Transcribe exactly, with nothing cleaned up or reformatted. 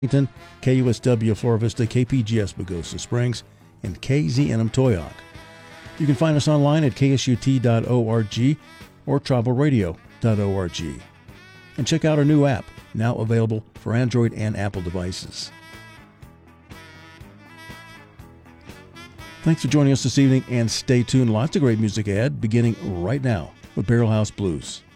K U S W Flora Vista, K P G S Pagosa Springs, and K Z N M Toyoc. You can find us online at K S U T dot org or tribal radio dot org. And check out our new app, now available for Android and Apple devices. Thanks for joining us this evening, and stay tuned. Lots of great music ahead, beginning right now with Barrel House Blues.